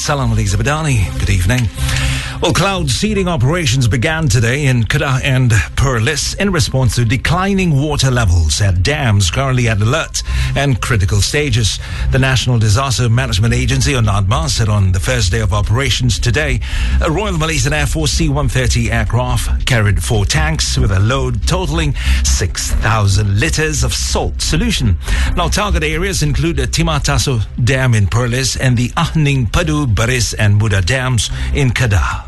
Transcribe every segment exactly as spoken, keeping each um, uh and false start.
Salam alaikum Badani. Good evening. Well, cloud seeding operations began today in Kedah and Perlis in response to declining water levels at dams currently at alert and critical stages. The National Disaster Management Agency, or NADMA, said on the first day of operations today, a Royal Malaysian Air Force C one thirty aircraft carried four tanks with a load totaling six thousand litres of salt solution. Now, target areas include the Timah Taso Dam in Perlis and the Ahning Padu, Baris and Muda dams in Kedah.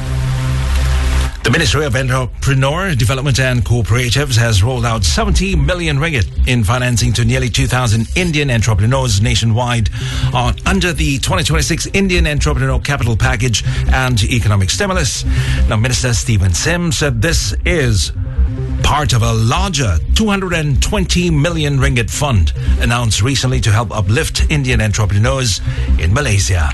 The Ministry of Entrepreneur, Development and Cooperatives has rolled out seventy million ringgit in financing to nearly two thousand Indian entrepreneurs nationwide uh, under the twenty twenty-six Indian Entrepreneur Capital Package and Economic Stimulus. Now, Minister Stephen Sim said this is part of a larger two hundred twenty million ringgit fund announced recently to help uplift Indian entrepreneurs in Malaysia.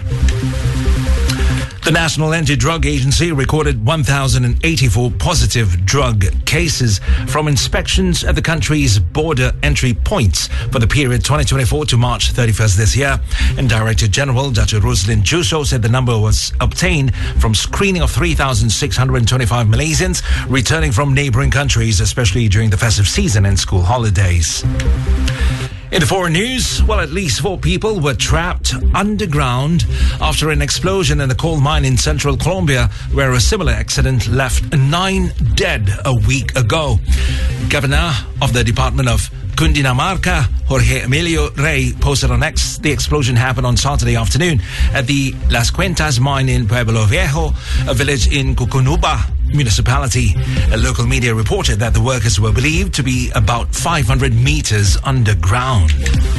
The National Anti-Drug Agency recorded one thousand eighty-four positive drug cases from inspections at the country's border entry points for the period twenty twenty-four to March thirty-first this year. And Director General Doctor Roslyn Juso said the number was obtained from screening of three thousand six hundred twenty-five Malaysians returning from neighboring countries, especially during the festive season and school holidays. In the foreign news, well, at least four people were trapped underground after an explosion in a coal mine in central Colombia, where a similar accident left nine dead a week ago. Governor of the Department of Cundinamarca, Jorge Emilio Rey, posted on X the explosion happened on Saturday afternoon at the Las Cuentas mine in Pueblo Viejo, a village in Cucunuba municipality. A local media reported that the workers were believed to be about five hundred meters underground.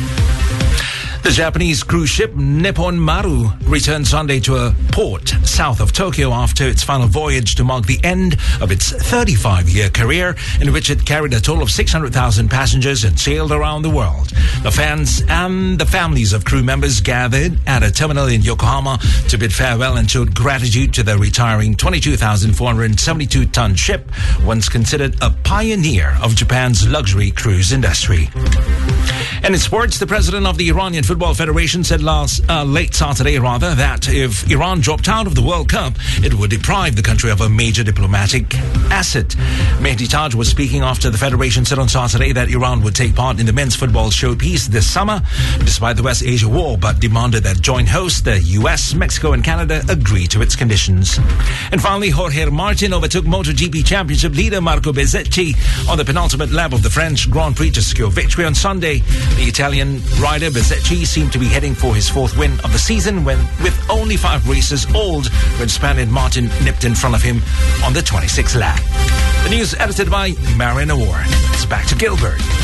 The Japanese cruise ship Nippon Maru returned Sunday to a port south of Tokyo after its final voyage to mark the end of its thirty-five-year career, in which it carried a total of six hundred thousand passengers and sailed around the world. The fans and the families of crew members gathered at a terminal in Yokohama to bid farewell and showed gratitude to the retiring twenty-two thousand four hundred seventy-two ton ship, once considered a pioneer of Japan's luxury cruise industry. And in sports, the president of the Iranian Football Federation said last uh, late Saturday, rather, that if Iran dropped out of the World Cup, it would deprive the country of a major diplomatic asset. Mehdi Taj was speaking after the Federation said on Saturday that Iran would take part in the men's football showpiece this summer, despite the West Asia war, but demanded that joint hosts, the U S, Mexico and Canada, agree to its conditions. And finally, Jorge Martin overtook MotoGP Championship leader Marco Bezzecchi on the penultimate lap of the French Grand Prix to secure victory on Sunday. The Italian rider Bezzecchi seemed to be heading for his fourth win of the season when, with only five races old, when Spaniard Martin nipped in front of him on the twenty-sixth lap. The news edited by Mariana Warren. It's back to Gilbert.